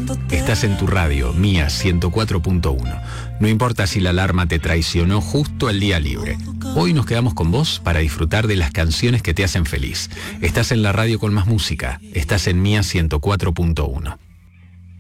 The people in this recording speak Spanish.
Estás en tu radio, Mía 104.1. No importa si la alarma te traicionó justo el día libre. Hoy nos quedamos con vos para disfrutar de las canciones que te hacen feliz. Estás en la radio con más música. Estás en Mía 104.1.